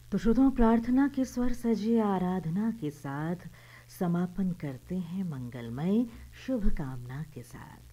तो श्रोताओं, प्रार्थना के स्वर सजे आराधना के साथ समापन करते हैं मंगलमय शुभकामना के साथ।